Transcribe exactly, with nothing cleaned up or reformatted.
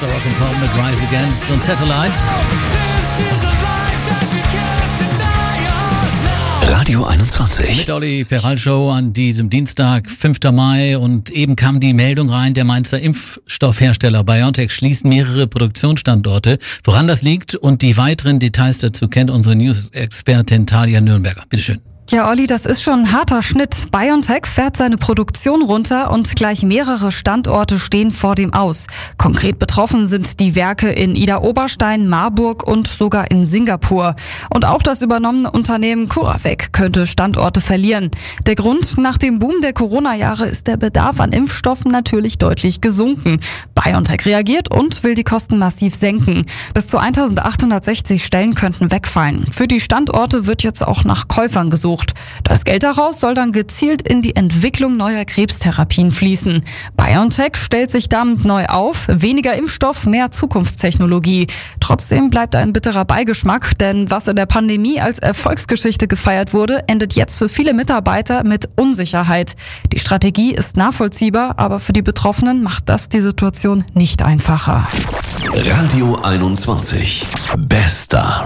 Meister Rock'n'Pop mit Rise Against und Satellite. Radio einundzwanzig. Mit Olli Peral Show an diesem Dienstag, fünften Mai. Und eben kam die Meldung rein, der Mainzer Impfstoffhersteller BioNTech schließt mehrere Produktionsstandorte. Woran das liegt und die weiteren Details dazu kennt unsere News-Expertin Talia Nürnberger. Bitteschön. Ja, Olli, das ist schon ein harter Schnitt. BioNTech fährt seine Produktion runter und gleich mehrere Standorte stehen vor dem Aus. Konkret betroffen sind die Werke in Idar-Oberstein, Marburg und sogar in Singapur. Und auch das übernommene Unternehmen CuraVac könnte Standorte verlieren. Der Grund: Nach dem Boom der Corona-Jahre ist der Bedarf an Impfstoffen natürlich deutlich gesunken. BioNTech reagiert und will die Kosten massiv senken. Bis zu eintausendachthundertsechzig Stellen könnten wegfallen. Für die Standorte wird jetzt auch nach Käufern gesucht. Das Geld daraus soll dann gezielt in die Entwicklung neuer Krebstherapien fließen. BioNTech stellt sich damit neu auf. Weniger Impfstoff, mehr Zukunftstechnologie. Trotzdem bleibt ein bitterer Beigeschmack, denn was in der Pandemie als Erfolgsgeschichte gefeiert wurde, endet jetzt für viele Mitarbeiter mit Unsicherheit. Die Strategie ist nachvollziehbar, aber für die Betroffenen macht das die Situation nicht einfacher. Radio einundzwanzig. Bester